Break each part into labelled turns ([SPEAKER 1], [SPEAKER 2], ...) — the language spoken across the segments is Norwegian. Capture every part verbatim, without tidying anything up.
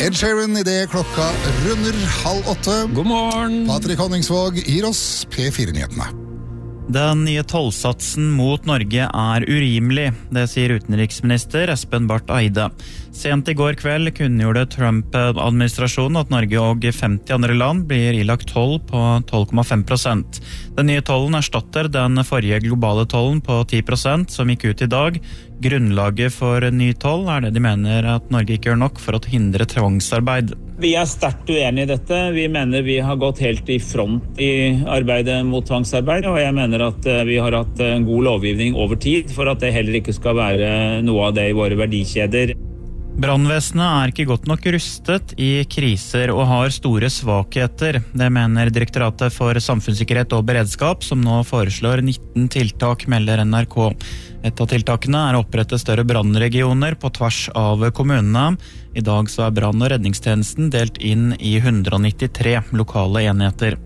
[SPEAKER 1] Ed Sheeran I det klokka runder halv åtte.
[SPEAKER 2] God morgen.
[SPEAKER 1] Patrick Honningsvåg gir oss P fire-nyhetene.
[SPEAKER 3] Den nye tollsatsen mot Norge er urimelig, det sier utenriksminister Espen Barth Eide. Sent I går kveld kunngjorde Trump-administrasjonen at Norge og femti andre land blir ilagt toll på tolv komma fem prosent. Den nye tollen erstatter den forrige globale tollen på ti prosent som gikk ut I dag. Grunnlaget for ny toll er det de mener at Norge ikke gjør nok for å hindre tvangsarbeid.
[SPEAKER 4] Vi er sterkt uenige I dette. Vi mener vi har gått helt I front I arbeidet mot tvangsarbeid, og jeg mener at vi har hatt en god lovgivning over tid for at det heller ikke skal være noe av det I våre verdikjeder.
[SPEAKER 3] Brandvesenet er ikke godt nok rustet I kriser og har store svakheter. Det mener Direktoratet for samfunnssikkerhet og beredskap, som nå foreslår nitten tiltak, melder N R K. Et av tiltakene er å opprette større brandregioner på tvers av kommunene. I dag så er brann- og redningstjenesten delt inn I one hundred ninety-tre lokale enheter.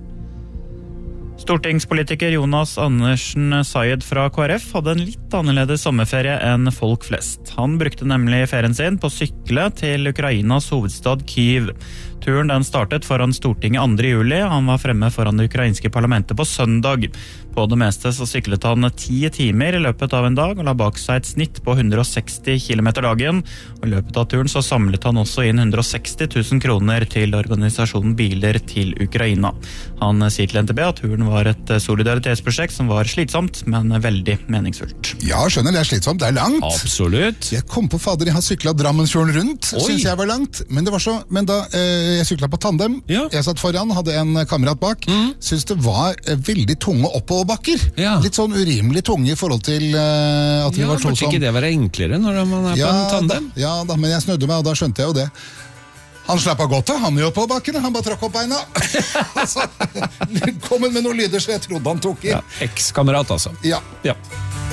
[SPEAKER 3] Stortingspolitiker Jonas Andersen Sayed fra K R F hadde en litt annerledes sommerferie enn folk flest. Han brukte nemlig ferien sin på å sykle til Ukrainas hovedstad Kyiv. Turen den startet foran Stortinget andre juli. Han var fremme foran det ukrainske parlamentet på søndag. På det meste så syklet han ti timer I løpet av en dag og la bak seg et snitt på one hundred sixty kilometer dagen. Og I løpet av turen så samlet han også inn one hundred sixty thousand kroner til organisasjonen Biler til Ukraina. Han sier til N T B at turen var et solidaritetsprosjekt som var slitsomt, men veldig meningsfullt.
[SPEAKER 1] Ja, skjønner, det er slitsomt, det er langt.
[SPEAKER 2] Absolutt.
[SPEAKER 1] Jeg kom på fader, jeg har syklet Drammensfjorden rundt,
[SPEAKER 2] Oi.
[SPEAKER 1] synes jeg var langt. Men det var så, men da eh, jeg syklet på tandem,
[SPEAKER 2] Ja.
[SPEAKER 1] jeg satt foran, hadde en kamerat bak,
[SPEAKER 2] Mm.
[SPEAKER 1] synes det var eh, veldig tunge oppoverbakker.
[SPEAKER 2] Ja.
[SPEAKER 1] Litt sånn urimelig tunge I forhold til eh, at vi
[SPEAKER 2] Ja,
[SPEAKER 1] var to
[SPEAKER 2] burde
[SPEAKER 1] som...
[SPEAKER 2] ikke det være enklere når man er
[SPEAKER 1] Ja,
[SPEAKER 2] på en tandem?
[SPEAKER 1] da, ja da, men jeg snødde meg, og da skjønte jeg jo det. Han slapp av godt, han jo på bakkene, han bare trakk opp beina. Altså, kom han med noen lyder, så jeg trodde han tok I.
[SPEAKER 2] Ja, eks-kamerat altså.
[SPEAKER 1] Ja.
[SPEAKER 2] Ja.